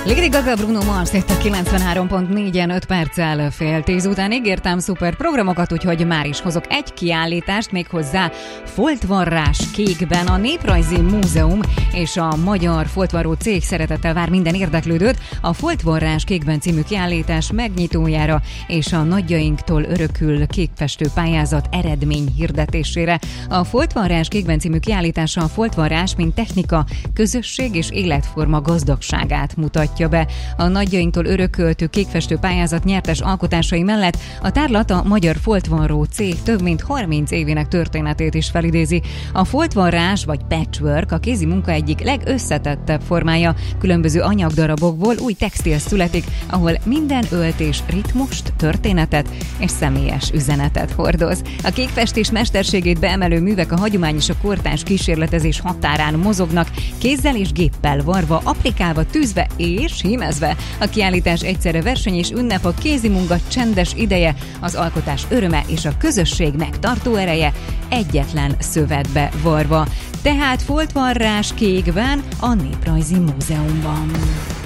Lady Gaga, Bruno Mars itt a 93.4-en 5 perccel fél 10 után. Ígértem szuper programokat, úgyhogy már is hozok egy kiállítást, méghozzá foltvarrás kékben. A Néprajzi Múzeum és a Magyar Foltvarró Cég szeretettel vár minden érdeklődőt a Foltvarrás kékben című kiállítás megnyitójára és a nagyjainktól örökül kékfestő pályázat eredmény hirdetésére. A Foltvarrás kékben című kiállítása a foltvarrás, mint technika, közösség és életforma gazdagságát mutatja be. A nagyjainktól örököltő kékfestő pályázat nyertes alkotásai mellett a tárlat a Magyar Foltvarró Cég több mint 30 évének történetét is felidézi. A foltvarrás vagy patchwork a kézi munka egyik legösszetettebb formája. Különböző anyagdarabokból új textil születik, ahol minden öltés ritmust, történetet és személyes üzenetet hordoz. A kékfestés mesterségét beemelő művek a hagyomány és a kortárs kísérletezés határán mozognak, kézzel és géppel varva, applikálva, tűzve és hímezve. A kiállítás egyszerre verseny és ünnep, a kézimunka csendes ideje, az alkotás öröme és a közösség megtartó ereje egyetlen szövetbe varva. Tehát foltvarrás kékben a Néprajzi Múzeumban.